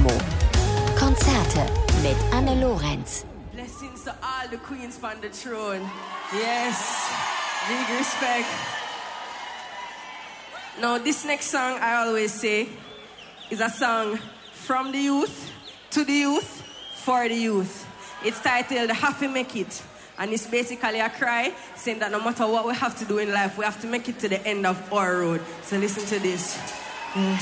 Cosmo. Konzerte mit Anne Lorenz. Blessings to all the queens on the throne. Yes, big respect. Now this next song I always say is a song from the youth, to the youth, for the youth. It's titled Have to Make It. And it's basically a cry saying that no matter what we have to do in life, we have to make it to the end of our road. So listen to this.